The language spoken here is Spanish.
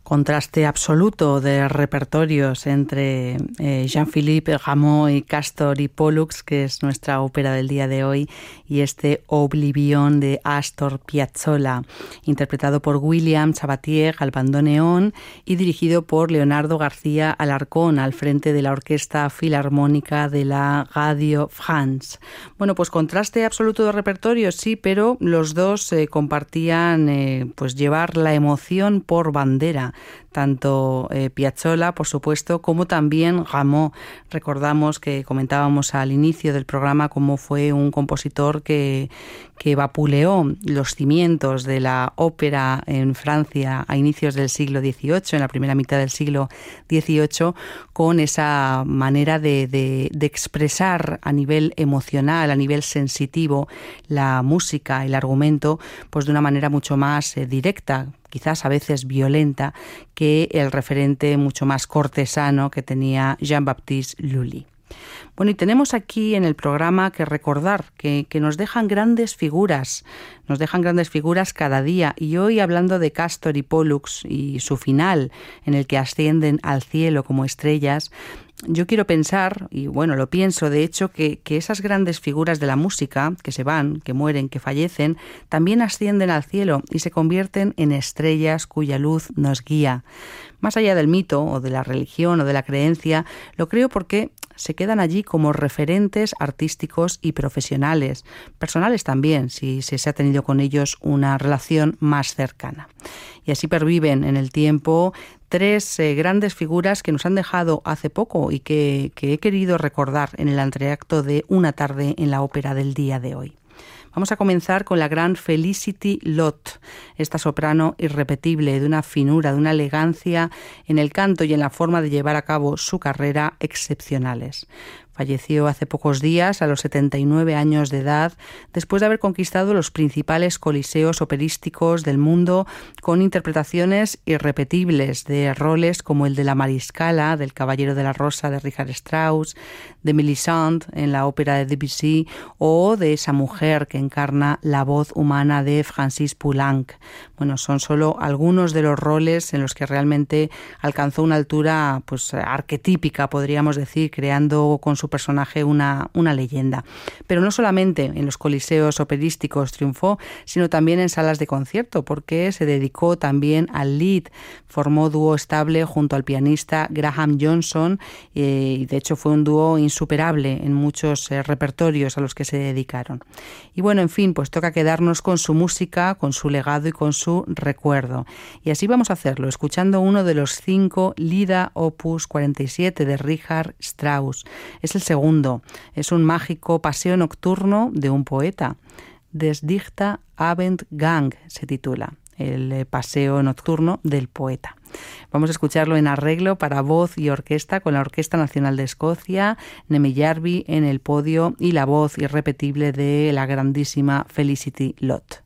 Contraste absoluto de repertorios entre Jean-Philippe Rameau y Castor y Pollux, que es nuestra ópera del día de hoy, y este Oblivion de Astor Piazzolla, interpretado por William Sabatier al bandoneón y dirigido por Leonardo García Alarcón al frente de la Orquesta Filarmónica de la Radio France. Bueno, pues contraste absoluto de repertorios, sí, pero los dos compartían pues llevar la emoción por bandera. Tanto Piazzolla, por supuesto, como también Rameau. Recordamos que comentábamos al inicio del programa cómo fue un compositor que vapuleó los cimientos de la ópera en Francia a inicios del siglo XVIII, en la primera mitad del siglo XVIII, con esa manera de expresar a nivel emocional, a nivel sensitivo, la música, el argumento, pues de una manera mucho más directa, quizás a veces violenta, que el referente mucho más cortesano que tenía Jean-Baptiste Lully. Bueno, y tenemos aquí en el programa que recordar que nos dejan grandes figuras cada día, y hoy hablando de Castor y Pollux y su final, en el que ascienden al cielo como estrellas, yo quiero pensar, y bueno, lo pienso de hecho, que esas grandes figuras de la música, que se van, que mueren, que fallecen, también ascienden al cielo y se convierten en estrellas cuya luz nos guía. Más allá del mito o de la religión o de la creencia, lo creo porque se quedan allí como referentes artísticos y profesionales, personales también, si se ha tenido con ellos una relación más cercana. Y así perviven en el tiempo tres grandes figuras que nos han dejado hace poco y que he querido recordar en el entreacto de Una tarde en la ópera del día de hoy. Vamos a comenzar con la gran Felicity Lott, esta soprano irrepetible, de una finura, de una elegancia en el canto y en la forma de llevar a cabo su carrera excepcionales. Falleció hace pocos días, a los 79 años de edad, después de haber conquistado los principales coliseos operísticos del mundo con interpretaciones irrepetibles de roles como el de la Mariscala, del Caballero de la Rosa de Richard Strauss, de Mélisande en la ópera de Debussy o de esa mujer que encarna la voz humana de Francis Poulenc. Bueno, son solo algunos de los roles en los que realmente alcanzó una altura pues arquetípica, podríamos decir, creando con su personaje una leyenda. Pero no solamente en los coliseos operísticos triunfó, sino también en salas de concierto, porque se dedicó también al lead. Formó dúo estable junto al pianista Graham Johnson y de hecho fue un dúo insuperable en muchos repertorios a los que se dedicaron. Y bueno, en fin, pues toca quedarnos con su música, con su legado y con su recuerdo. Y así vamos a hacerlo, escuchando uno de los 5 Lieder Opus 47 de Richard Strauss. Es el segundo, es un mágico paseo nocturno de un poeta. Des Dichter Abendgang se titula, el paseo nocturno del poeta. Vamos a escucharlo en arreglo para voz y orquesta con la Orquesta Nacional de Escocia, Nemi Jarvi en el podio y la voz irrepetible de la grandísima Felicity Lott.